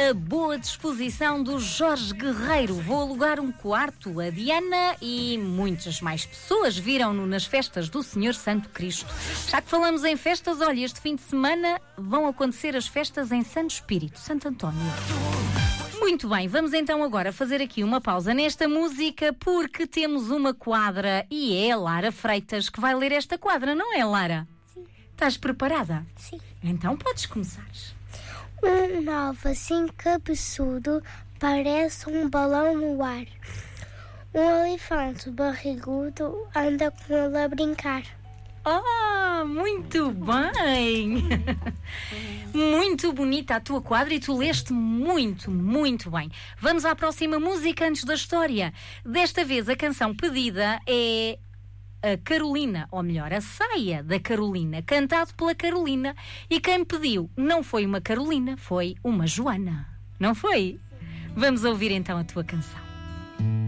a boa disposição do Jorge Guerreiro. Vou alugar um quarto. A Diana e muitas mais pessoas viram-no nas festas do Senhor Santo Cristo. Já que falamos em festas, olha, este fim de semana vão acontecer as festas em Santo Espírito, Santo António. Muito bem, vamos então agora fazer aqui uma pausa nesta música porque temos uma quadra e é a Lara Freitas que vai ler esta quadra, não é, Lara? Sim. Estás preparada? Sim. Então podes começar. Um novo assim cabeçudo parece um balão no ar. Um elefante barrigudo anda com ele a brincar. Oh, muito bem! Muito bonita a tua quadra e tu leste muito, muito bem. Vamos à próxima música antes da história. Desta vez a canção pedida é a Carolina, ou melhor, a Saia da Carolina, cantado pela Carolina. E quem me pediu não foi uma Carolina, foi uma Joana. Não foi? Vamos ouvir então a tua canção.